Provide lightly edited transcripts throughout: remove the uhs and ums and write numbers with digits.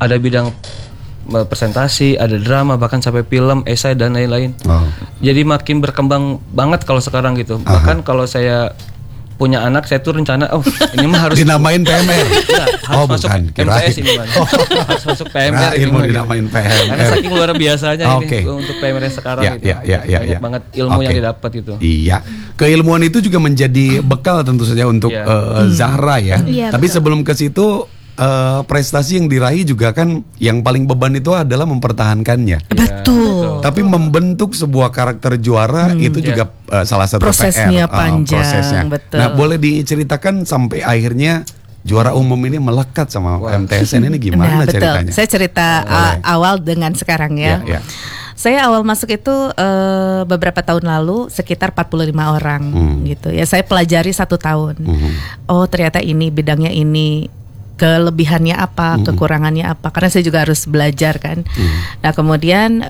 ada bidang presentasi, ada drama, bahkan sampai film, esai dan lain-lain. Jadi makin berkembang banget kalau sekarang gitu. Bahkan kalau saya punya anak, saya tuh rencana, ini mah harus dinamain PMR. Harus masuk MTS ini man. Harus masuk PMR ini mau dinamain PMR. Karena saking luar biasanya ini untuk PMR sekarang gitu. Banyak banget ilmu yang didapat itu. Iya. Keilmuan itu juga menjadi bekal tentu saja untuk Zahra ya. Tapi betul. Sebelum ke situ prestasi yang diraih juga kan yang paling beban itu adalah mempertahankannya. Betul. Tapi membentuk sebuah karakter juara itu juga salah satu prosesnya PR, panjang. Prosesnya. Betul. Nah, boleh diceritakan sampai akhirnya juara umum ini melekat sama MTSN ini gimana ceritanya? Saya cerita awal dengan sekarang ya. Saya awal masuk itu beberapa tahun lalu sekitar 45 orang gitu. Ya saya pelajari 1 tahun. Oh ternyata ini bidangnya ini. Kelebihannya apa, kekurangannya apa, karena saya juga harus belajar kan. Nah kemudian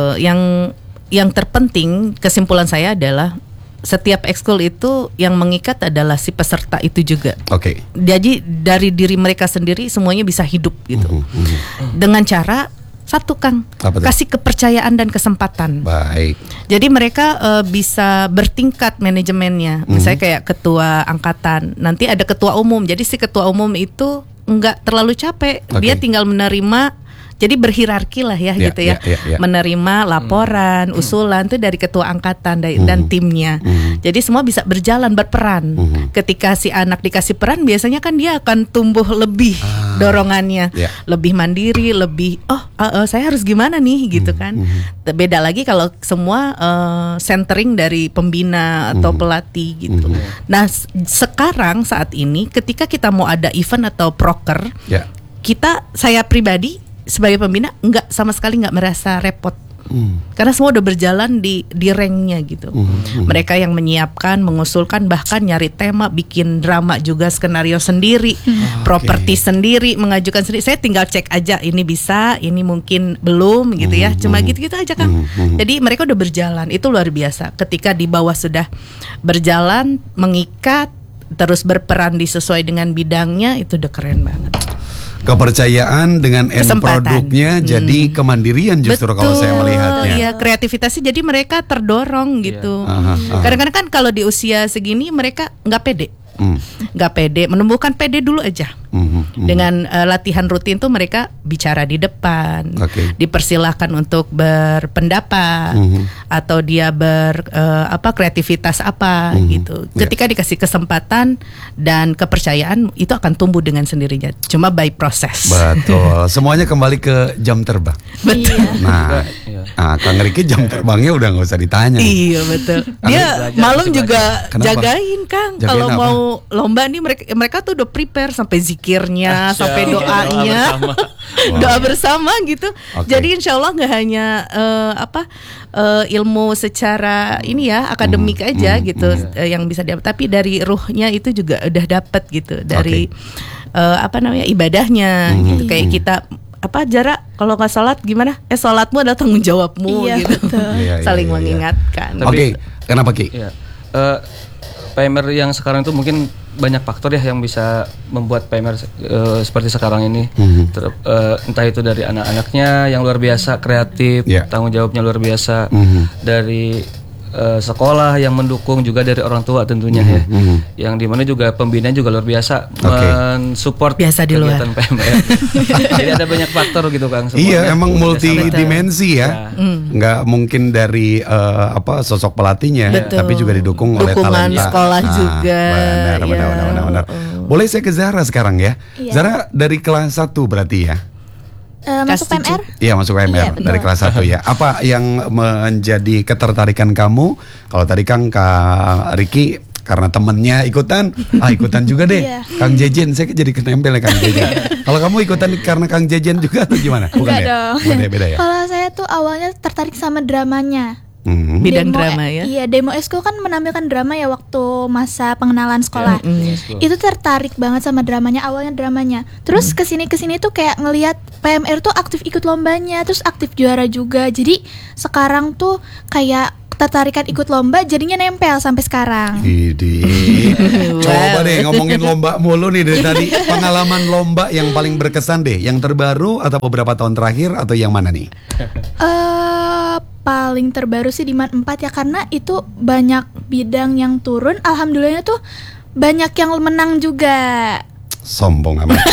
yang terpenting kesimpulan saya adalah setiap ekskul itu yang mengikat adalah si peserta itu juga. Jadi dari diri mereka sendiri semuanya bisa hidup gitu. Dengan cara satu Kang, kasih kepercayaan dan kesempatan. Baik. Jadi mereka bisa bertingkat manajemennya. Misalnya kayak ketua angkatan, nanti ada ketua umum. Jadi si ketua umum itu nggak terlalu capek, dia tinggal menerima. Jadi berhierarki lah ya gitu ya. Menerima laporan, usulan itu dari ketua angkatan dan timnya. Jadi semua bisa berjalan berperan. Ketika si anak dikasih peran, biasanya kan dia akan tumbuh lebih dorongannya, lebih mandiri, lebih saya harus gimana nih gitu kan. Beda lagi kalau semua centering dari pembina atau pelatih gitu. Nah sekarang saat ini ketika kita mau ada event atau proker, saya pribadi sebagai pembina sama sekali nggak merasa repot. Karena semua udah berjalan di ranknya gitu. Mereka yang menyiapkan, mengusulkan, bahkan nyari tema, bikin drama juga, skenario sendiri, properti sendiri, mengajukan sendiri. Saya tinggal cek aja ini bisa, ini mungkin belum gitu ya. Cuma gitu-gitu aja Kang. Jadi mereka udah berjalan, itu luar biasa. Ketika di bawah sudah berjalan, mengikat, terus berperan sesuai dengan bidangnya, itu udah keren banget. Kepercayaan dengan end produknya jadi kemandirian justru. Betul, kalau saya melihatnya. Iya, kreativitasnya jadi mereka terdorong gitu. Kadang-kadang kan kalau di usia segini mereka nggak pede. Nggak pede, menumbuhkan pede dulu aja. Dengan latihan rutin tuh mereka bicara di depan, dipersilahkan untuk berpendapat atau dia kreativitas apa gitu. Ketika dikasih kesempatan dan kepercayaan itu akan tumbuh dengan sendirinya. Cuma by proses. Betul. Semuanya kembali ke jam terbang. Betul. Nah, Kang Riki jam terbangnya udah nggak usah ditanya. Iya betul. Dia malam juga jagain Kang. Kalau mau lomba nih mereka tuh udah prepare sampai zikirnya, sampai doanya, doa bersama gitu. Jadi insya Allah nggak hanya ilmu secara ini ya akademik aja gitu yang bisa dapat, tapi dari ruhnya itu juga udah dapat gitu dari ibadahnya gitu. Kayak kita jarak kalau nggak sholat gimana? Sholatmu adalah tanggung jawabmu gitu. Saling mengingatkan. Oke, kenapa Ki? PMR yang sekarang itu mungkin banyak faktor ya yang bisa membuat PMR seperti sekarang ini. Entah itu dari anak-anaknya yang luar biasa kreatif, tanggung jawabnya luar biasa, dari sekolah yang mendukung, juga dari orang tua tentunya ya. Yang dimana juga pembinaan juga luar biasa mensupport kegiatan PMR. Jadi ada banyak faktor gitu Kang. Iya, emang multidimensi ya. Nggak mungkin dari sosok pelatihnya, tapi juga didukung oleh talenta sekolah juga. Benar. Boleh saya ke Zahra sekarang ya. Zahra dari kelas 1 berarti ya. Masuk PMR? Iya, masuk PMR dari kelas 1 ya. Apa yang menjadi ketertarikan kamu? Kalau tadi Kang Riki karena temennya ikutan juga deh. Kang Jejen, saya jadi kenempel ya Kang Jejen. Kalau kamu ikutan karena Kang Jejen juga atau gimana? Bukan ya? Beda ya? Kalau saya tuh awalnya tertarik sama dramanya. Bidang drama ya. Iya, Demo Esko kan menampilkan drama ya waktu masa pengenalan sekolah. Itu tertarik banget sama dramanya, awalnya dramanya. Terus kesini tuh kayak ngelihat PMR tuh aktif ikut lombanya, terus aktif juara juga. Jadi sekarang tuh kayak ketertarikan ikut lomba jadinya nempel sampai sekarang. Coba deh ngomongin lomba mulu nih dari tadi. Pengalaman lomba yang paling berkesan deh, yang terbaru atau beberapa tahun terakhir atau yang mana nih? Paling terbaru sih di MAN 4 ya, karena itu banyak bidang yang turun. Alhamdulillahnya tuh banyak yang menang juga. Sombong amat.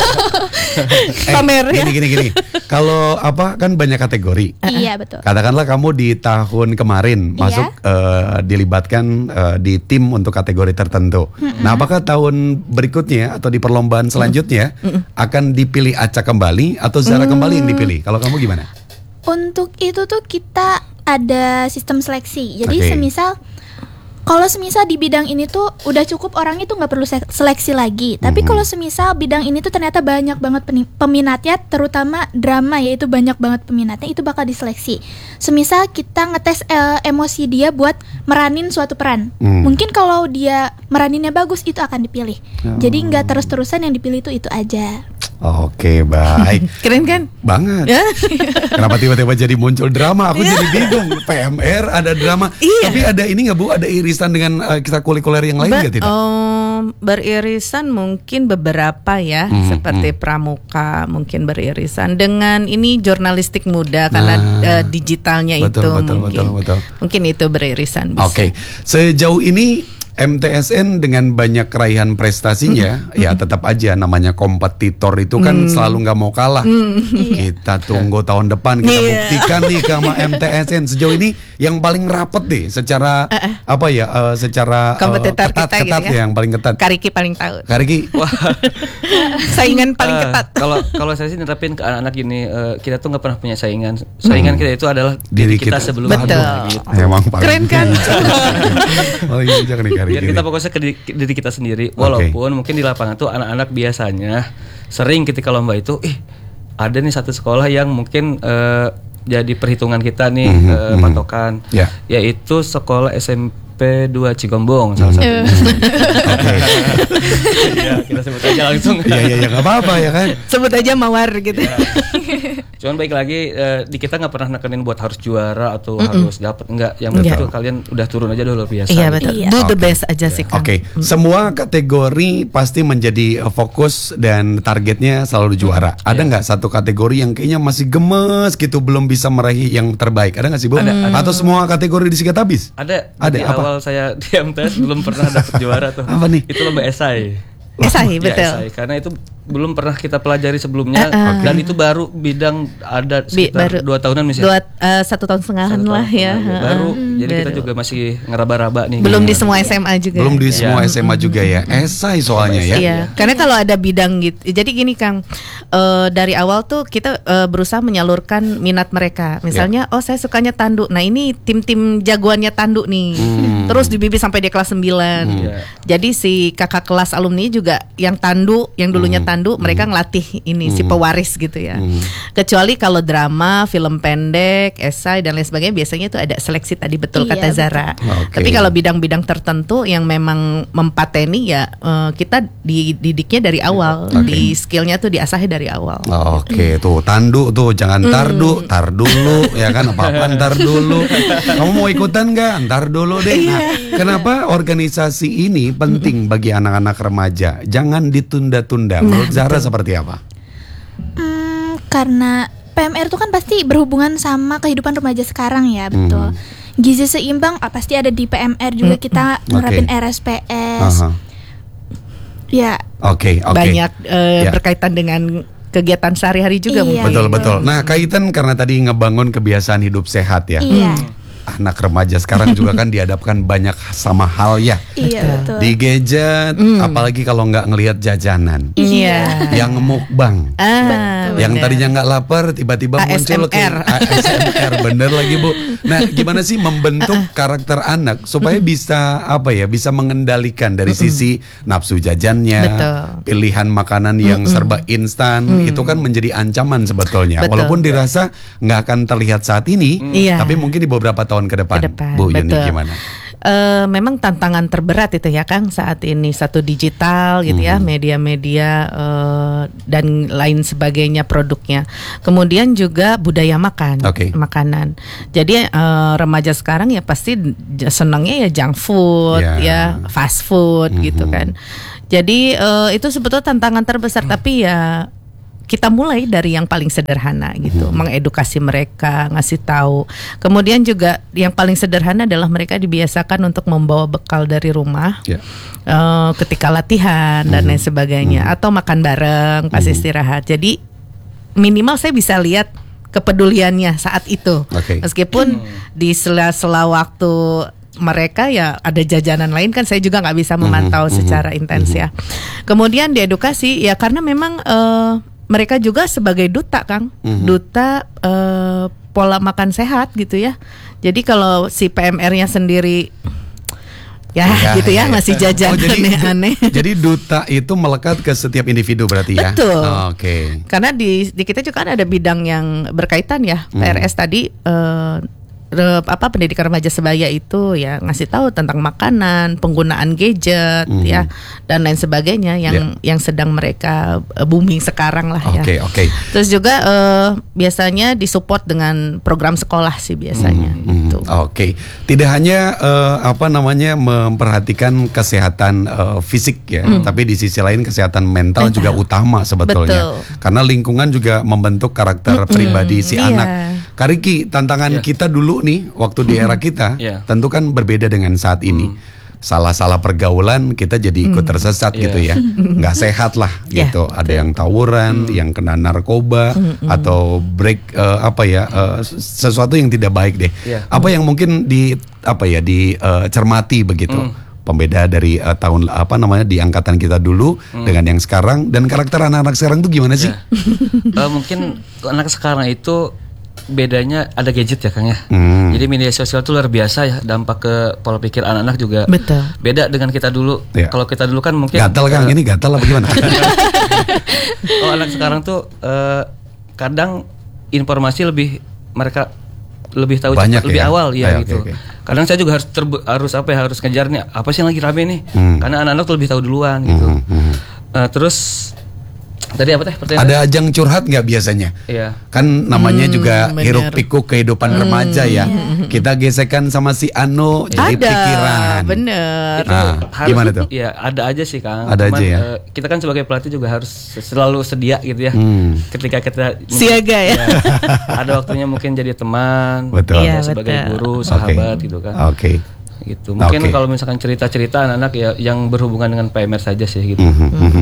Pamer ya. Gini. Kalau kan banyak kategori. Iya betul. Katakanlah kamu di tahun kemarin masuk dilibatkan di tim untuk kategori tertentu. Nah, apakah tahun berikutnya atau di perlombaan selanjutnya akan dipilih acak kembali atau Zara kembali yang dipilih? Kalau kamu gimana? Untuk itu tuh kita ada sistem seleksi. Jadi kalau semisal di bidang ini tuh udah cukup orang itu nggak perlu seleksi lagi. Tapi kalau semisal bidang ini tuh ternyata banyak banget peminatnya, terutama drama yaitu banyak banget peminatnya, itu bakal diseleksi. Semisal kita ngetes emosi dia buat meranin suatu peran. Mungkin kalau dia meraninnya bagus itu akan dipilih. Jadi nggak terus-terusan yang dipilih itu aja. Oke, baik. Keren kan? Banget. Kenapa tiba-tiba jadi muncul drama? Aku jadi bingung. PMR ada drama. Tapi ada ini nggak Bu? Ada irisan dengan ekstrakurikuler yang lain nggak tidak? Beririsan mungkin beberapa ya, seperti pramuka mungkin beririsan dengan ini jurnalistik muda karena digitalnya betul. Mungkin itu beririsan. Oke. Sejauh ini MTSN dengan banyak raihan prestasinya, ya tetap aja namanya kompetitor itu kan selalu nggak mau kalah. Kita tunggu tahun depan kita buktikan nih sama MTSN. Sejauh ini yang paling rapet deh, secara secara kompetitor ketat kita gitu ya, yang paling ketat. Kariki paling tahu. Kariki, saingan paling ketat. Kalau saya sih nerapin ke anak-anak gini, kita tuh nggak pernah punya saingan. Saingan kita itu adalah diri kita sebelumnya. Betul. Gitu. Emang paling keren kan? Paling bijak nih Kariki. Biar kita fokusnya ke diri kita sendiri. Walaupun mungkin di lapangan tuh anak-anak biasanya sering ketika lomba itu, ada nih satu sekolah yang mungkin jadi perhitungan kita nih, patokan, yaitu sekolah SMP 2 Cigombong salah satu. Ya, kita sebut aja langsung. Iya nggak apa-apa ya kan. Sebut aja Mawar gitu. Cuman baik lagi di kita nggak pernah nekenin buat harus juara atau harus dapat, enggak. Yang penting tuh kalian udah turun aja dulu biasa. Iya betul. Do the best aja sih Kang. Oke. Semua kategori pasti menjadi fokus dan targetnya selalu juara. Ada nggak satu kategori yang kayaknya masih gemes gitu, belum bisa meraih yang terbaik? Ada nggak sih Bu? Atau semua kategori disikat habis? Ada. Di awal saya di MTS belum pernah dapat juara tuh. Apa nih? Itu lomba esai. Esai betul. Esai, karena itu belum pernah kita pelajari sebelumnya, dan itu baru bidang ada sekitar 2 tahunan misalnya. 1,5 tahun lah ya. Baru, jadi kita juga masih ngeraba-raba nih. Belum di semua SMA juga. Belum di semua SMA juga ya. Esai soalnya ya. Iya. Karena kalau ada bidang gitu, jadi gini Kang, dari awal tuh kita berusaha menyalurkan minat mereka. Misalnya, saya sukanya tanduk. Nah ini tim-tim jagoannya tanduk nih. Terus dibimbing sampai di kelas 9. Jadi si kakak kelas alumni juga yang tanduk, yang dulunya tanduk, mereka ngelatih ini si pewaris gitu ya. Kecuali kalau drama, film pendek, esai dan lain sebagainya, biasanya itu ada seleksi tadi betul kata Zara. Tapi kalau bidang-bidang tertentu yang memang mempateni ya, kita dididiknya dari awal, di skillnya tuh diasah dari awal. Oke, tuh tanduk tuh jangan tar dulu ya kan, apa-apa ntar dulu. Kamu mau ikutan nggak? Ntar dulu deh. Nah, kenapa organisasi ini penting bagi anak-anak remaja? Jangan ditunda-tunda. Menurut Zara seperti apa? Karena PMR itu kan pasti berhubungan sama kehidupan remaja sekarang ya, betul. Gizi seimbang pasti ada di PMR juga, kita nerapin RSPS. Ya. Oke. Banyak berkaitan dengan kegiatan sehari-hari juga mungkin. Betul. Nah, kaitan karena tadi ngebangun kebiasaan hidup sehat ya. Iya. Anak remaja sekarang juga kan dihadapkan banyak sama hal ya. Iya betul. Di gadget, apalagi kalau nggak ngelihat jajanan. Iya. Yang mukbang. Yang tadinya nggak lapar tiba-tiba muncul ke ASMR. Bener lagi Bu. Nah, gimana sih membentuk karakter anak supaya bisa bisa mengendalikan dari sisi nafsu jajannya, pilihan makanan yang serba instan, itu kan menjadi ancaman sebetulnya. Walaupun dirasa nggak akan terlihat saat ini, tapi mungkin di beberapa tahun ke depan. Bu Yuni gimana? Memang tantangan terberat itu ya Kang saat ini, satu digital gitu ya, media-media dan lain sebagainya produknya. Kemudian juga budaya makan, makanan. Jadi remaja sekarang ya pasti senangnya ya junk food, ya fast food gitu kan. Jadi itu sebetulnya tantangan terbesar, tapi ya kita mulai dari yang paling sederhana gitu, mengedukasi mereka, ngasih tahu. Kemudian juga yang paling sederhana adalah mereka dibiasakan untuk membawa bekal dari rumah ketika latihan dan lain sebagainya, atau makan bareng pas istirahat. Jadi minimal saya bisa lihat kepeduliannya saat itu, meskipun di sela-sela waktu mereka ya ada jajanan lain kan, saya juga nggak bisa memantau secara intens ya. Kemudian diedukasi ya, karena memang mereka juga sebagai duta Kang, duta pola makan sehat gitu ya. Jadi kalau si PMR-nya sendiri gitu ya, masih jajan aneh-aneh. Jadi duta itu melekat ke setiap individu berarti ya? Betul. Karena di kita juga kan ada bidang yang berkaitan ya, PRS tadi. Pendidikan remaja sebaya itu ya ngasih tahu tentang makanan, penggunaan gadget ya dan lain sebagainya yang sedang mereka booming sekarang lah ya. Terus juga biasanya disupport dengan program sekolah sih biasanya gitu. Tidak hanya memperhatikan kesehatan fisik ya, tapi di sisi lain kesehatan mental juga utama sebetulnya. Karena lingkungan juga membentuk karakter pribadi si anak. Kak Riki, tantangan kita dulu nih waktu di era kita tentu kan berbeda dengan saat ini. Salah-salah pergaulan kita jadi ikut tersesat gitu ya, nggak sehat lah gitu. Ada yang tawuran, yang kena narkoba atau break sesuatu yang tidak baik deh. Apa yang mungkin dicermati begitu? Pembeda dari di angkatan kita dulu dengan yang sekarang, dan karakter anak-anak sekarang tuh gimana sih? Mungkin anak sekarang itu bedanya ada gadget ya Kang ya. Jadi media sosial itu luar biasa ya, dampak ke pola pikir anak-anak juga beda dengan kita dulu. Kalau kita dulu kan mungkin gatal Kang, ini gatal apa gimana? Anak sekarang tuh kadang informasi mereka lebih tahu banyak lebih awal ya gitu. Kadang saya juga harus ngejar nih apa sih yang lagi rame nih, karena anak-anak tuh lebih tahu duluan gitu. Terus tadi apa teh pertanyaan? Ada ajang curhat nggak biasanya? Kan namanya juga hiruk pikuk kehidupan remaja ya. Kita gesekan sama si Ano jadi pikiran. Bener. Gimana tuh? Ya ada aja sih Kang. Ada aja ya. Kita kan sebagai pelatih juga harus selalu sedia gitu ya. Ketika kita siaga ya. Ada waktunya mungkin jadi teman, sebagai guru, sahabat gitu kan. Gitu. Mungkin kalau misalkan cerita-cerita anak-anak ya yang berhubungan dengan PMR saja sih gitu.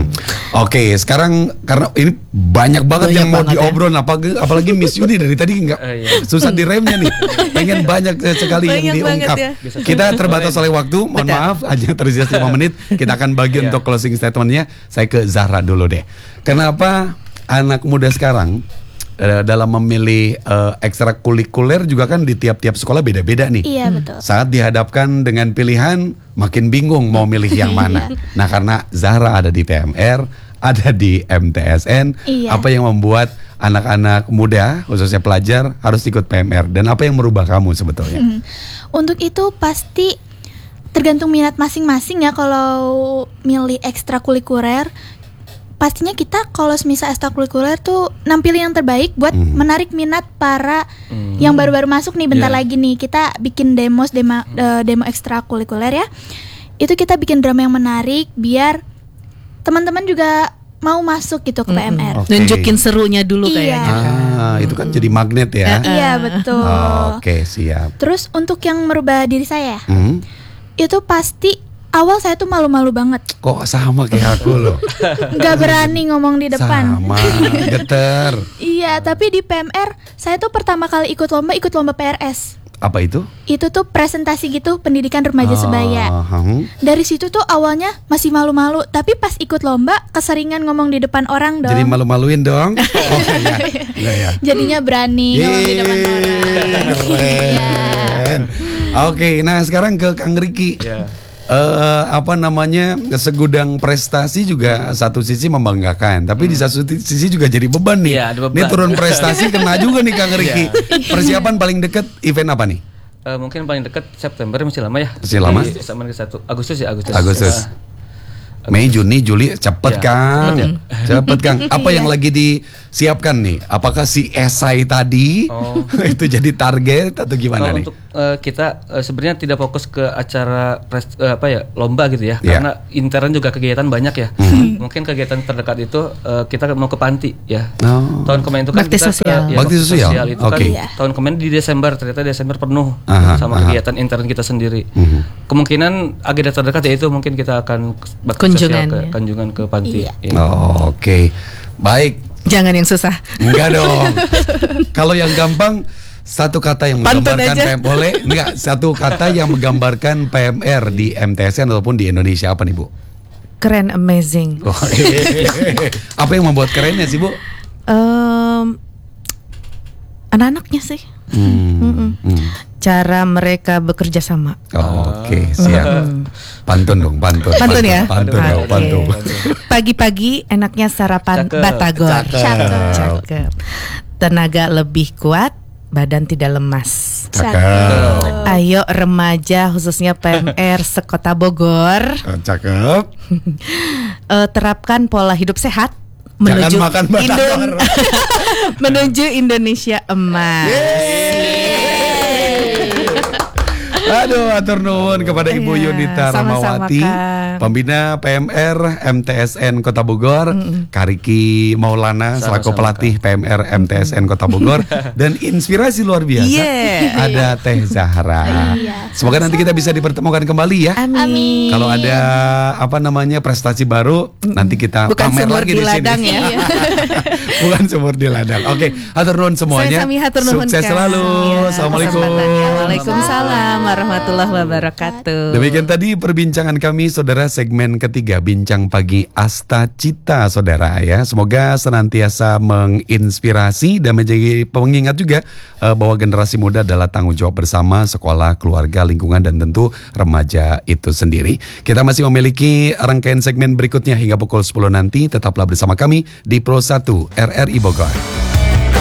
Sekarang karena ini banyak banget yang mau diobrol, apalagi Miss Yuni dari tadi nggak susah diremnya nih. Pengen banyak sekali yang diungkap. Kita terbatas oleh waktu, mohon maaf hanya tersisa 5 menit. Kita akan bagi untuk closing statementnya. Saya ke Zahra dulu deh. Kenapa anak muda sekarang dalam memilih ekstrakurikuler juga kan di tiap-tiap sekolah beda-beda nih. Iya betul. Saat dihadapkan dengan pilihan makin bingung mau milih yang mana. Nah karena Zahra ada di PMR, ada di MTSN, apa yang membuat anak-anak muda khususnya pelajar harus ikut PMR dan apa yang merubah kamu sebetulnya? Untuk itu pasti tergantung minat masing-masing ya. Kalau milih ekstrakurikuler, pastinya kita kalau misal ekstrakurikuler tuh nampilin yang terbaik buat menarik minat para yang baru-baru masuk nih. Bentar lagi nih kita bikin demo ekstrakurikuler ya. Itu kita bikin drama yang menarik biar teman-teman juga mau masuk gitu ke PMR. Nunjukin serunya dulu kayaknya. Itu kan jadi magnet ya. Iya betul. Siap. Terus untuk yang merubah diri saya, itu pasti awal saya tuh malu-malu banget. Kok sama kayak aku loh? Gak berani ngomong di depan. Sama, geter. Iya, tapi di PMR saya tuh pertama kali ikut lomba PRS. Apa itu? Itu tuh presentasi gitu pendidikan remaja sebaya. Dari situ tuh awalnya masih malu-malu, tapi pas ikut lomba keseringan ngomong di depan orang dong. Jadi malu-maluin dong. Jadinya berani ngomong di depan orang. Nah sekarang ke Kang Riki. Segudang prestasi juga satu sisi membanggakan, tapi di satu sisi juga jadi beban nih. Ini turun prestasi kena juga nih Kang Riki. Persiapan paling deket event apa nih? Mungkin paling dekat September, masih lama ya. Masih lama? Sama ke 1 Agustus ya, Agustus. Mei, Juni, Juli, cepet Ya, Kang. cepet Cepet Kang. Apa yang lagi disiapkan nih? Apakah si esai tadi itu jadi target atau gimana Kalau nih? untuk kita sebenarnya tidak fokus ke acara lomba gitu ya, karena intern juga kegiatan banyak ya. Mungkin kegiatan terdekat itu kita mau ke panti ya. Tahun kemarin itu kan Bakti kita sosial. Bakti sosial. itu Oke. kan tahun kemarin di Desember, ternyata Desember penuh sama kegiatan intern kita sendiri. Kemungkinan agenda terdekat yaitu mungkin kita akan bakti sosial ke kunjungan ke panti. Ya. Oke. Baik. Jangan yang susah. Enggak dong. Kalau yang gampang, satu kata yang Pantun menggambarkan aja. boleh enggak? Satu kata yang menggambarkan PMR di MTSN ataupun di Indonesia apa nih, Bu? Keren, amazing. Apa yang membuat kerennya sih, Bu? Anak-anaknya sih. Cara mereka bekerja sama. Oke, siap. Pantun dong, pantun. Pantun ya? Pantun dong, Oke. pantun. Pagi-pagi enaknya sarapan Cakep. batagor. Cakep. Tenaga lebih kuat, badan tidak lemas. Cakep. Ayo remaja khususnya PMR sekota Bogor, Cakep. terapkan pola hidup sehat Jangan menuju makan batagor. menuju Indonesia emas. Aduh, atur nuwun kepada Ibu Iya, Yunita sama-sama, Ramawati, Kang. pembina PMR MTSN Kota Bogor, Kariki Maulana selaku Sama-sama, pelatih PMR MTSN Kota Bogor, dan inspirasi luar biasa Yeah. ada Teh Zahra. Iya. Semoga nanti kita bisa dipertemukan kembali ya. Amin. Kalau ada prestasi baru, nanti kita Bukan pamer sumur lagi di di sini. ladang ya. Bukan sumur di ladang. Oke, hatur nuwun semuanya. Saya sami hatur nuhun, Sukses Kang. selalu. Ya, Assalamualaikum. kesempatannya. Waalaikumsalam warahmatullahi wabarakatuh. Demikian tadi perbincangan kami, saudara, segmen ketiga Bincang Pagi Asta Cita, saudara ya. Semoga senantiasa menginspirasi dan menjadi pengingat juga bahwa generasi muda adalah tanggung jawab bersama sekolah, keluarga, lingkungan, dan tentu remaja itu sendiri. Kita masih memiliki rangkaian segmen berikutnya hingga pukul 10 nanti. Tetaplah bersama kami di Pro 1 RRI Bogor.